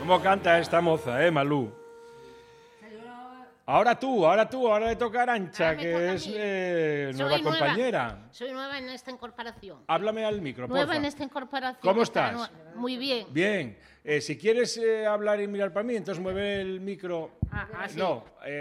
¿Cómo canta esta moza, Malú? Ahora le toca a Arantxa, que es nueva compañera. Soy nueva en esta incorporación. Háblame al micro, Nueva porfa. en esta incorporación. ¿Cómo estás? Muy bien. Bien. Si quieres hablar y mirar para mí, entonces mueve el micro. Así. No,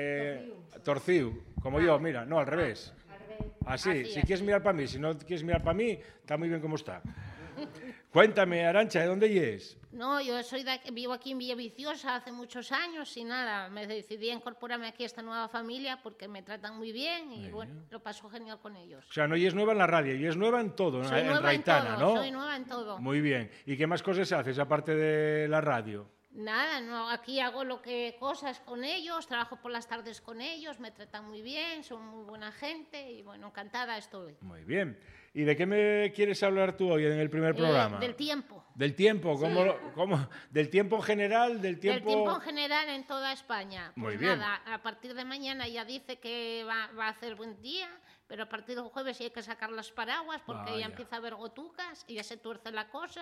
torcido, como yo, mira, no, al revés. Así, si quieres mirar para mí, si no quieres mirar para mí, está muy bien como está. Cuéntame, Arantxa, ¿de dónde es? No, yo vivo aquí en Villaviciosa hace muchos años y nada, me decidí a incorporarme aquí a esta nueva familia porque me tratan muy bien y bueno, lo paso genial con ellos. O sea, no y es nueva en la radio, y es nueva en todo, en Raitana, ¿no? Soy nueva en todo. Muy bien. ¿Y qué más cosas haces aparte de la radio? Nada, no, aquí hago cosas con ellos, trabajo por las tardes con ellos, me tratan muy bien, son muy buena gente y bueno, encantada estoy. Muy bien. ¿Y de qué me quieres hablar tú hoy en el primer programa? Del tiempo. ¿Del tiempo? ¿Cómo? ¿Del tiempo en general? ¿Del tiempo? Del tiempo en general en toda España. Muy Pues bien. nada, a partir de mañana ya dice que va a hacer buen día, pero a partir del jueves hay que sacar las paraguas porque ya empieza a haber gotucas y ya se tuerce la cosa.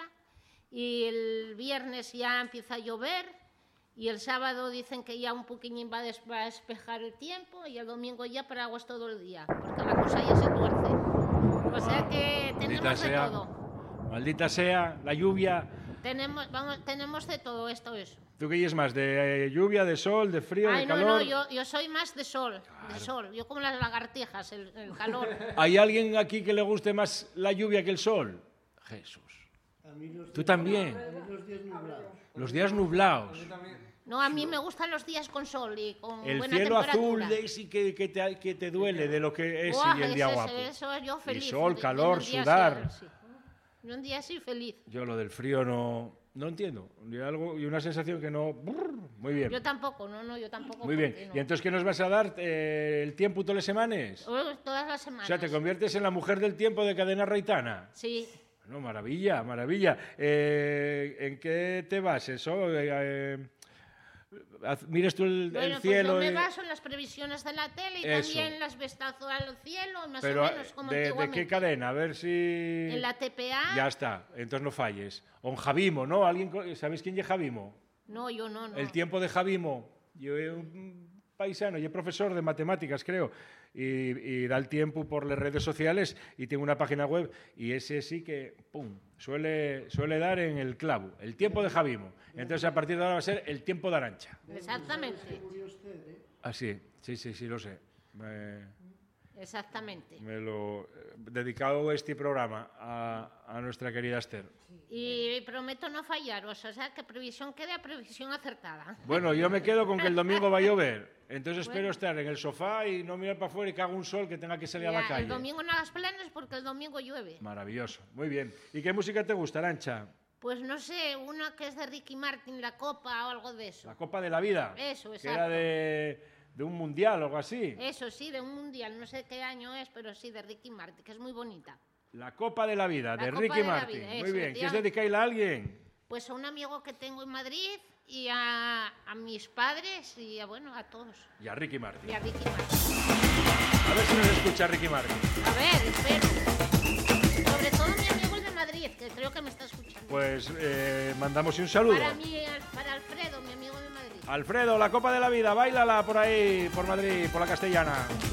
Y el viernes ya empieza a llover y el sábado dicen que ya un poquillín va a despejar el tiempo y el domingo ya paraguas todo el día, porque la cosa ya se tuerce. O sea que tenemos de todo. Maldita sea, la lluvia. Tenemos de todo esto, eso. ¿Tú qué es más? ¿De lluvia, de sol, de frío, de calor? No, yo soy más de sol, claro. De sol. Yo como las lagartijas, el calor. ¿Hay alguien aquí que le guste más la lluvia que el sol? Jesús. ¿Tú también? Los días nublados. No, a mí me gustan los días con sol y con el buena cielo temperatura. azul ese que te duele de lo que es y el día guapo. Eso yo feliz. Y sol, calor, sudar. Yo un día sí feliz. Yo lo del frío no entiendo. Y una sensación que no... Muy bien. Yo tampoco, yo tampoco. Muy bien. No. ¿Y entonces qué nos vas a dar? ¿El tiempo todas las semanas? Todas las semanas. O sea, ¿te conviertes en la mujer del tiempo de Cadena Raitana? Sí. No, maravilla, maravilla. ¿En qué te bases? ¿Mires tú el cielo? Pues yo me baso en las previsiones de la tele y también las vestazo al cielo, más pero, o menos como ¿de qué cadena? A ver si... En la TPA. Ya está, entonces no falles. O en Javimo, ¿no? ¿Sabéis quién es Javimo? No, yo no. El tiempo de Javimo. Yo soy un paisano, yo profesor de matemáticas, creo. Y da el tiempo por las redes sociales y tengo una página web y ese sí que, pum, suele dar en el clavo. El tiempo de Javimo. Entonces, a partir de ahora va a ser el tiempo de Arantxa. Exactamente. Sí, lo sé. Exactamente. Me lo dedicado este programa a nuestra querida Esther. Y prometo no fallaros, o sea, que previsión quede a previsión acertada. Bueno, yo me quedo con que el domingo va a llover. Entonces espero estar en el sofá y no mirar para afuera y que haga un sol que tenga que salir a la calle. El domingo no hagas planes porque el domingo llueve. Maravilloso, muy bien. ¿Y qué música te gusta, Arantxa? Pues no sé, una que es de Ricky Martin, La Copa o algo de eso. La Copa de la Vida. Eso, exacto. Que era de un mundial o algo así. Eso sí, de un mundial, no sé qué año es, pero sí, de Ricky Martin, que es muy bonita. La Copa de la Vida, de Ricky Martin. Muy bien, ¿quieres dedicarla a alguien? Pues a un amigo que tengo en Madrid y a mis padres y a todos. Y a Ricky Martin. Y a Ricky Martin. A ver si nos escucha Ricky Martin. A ver, espero. Sobre todo mi amigo el de Madrid, que creo que me está escuchando. Pues mandamos un saludo. Para Alfredo, mi amigo de Madrid. Alfredo, la Copa de la Vida, báilala por ahí, por Madrid, por la Castellana.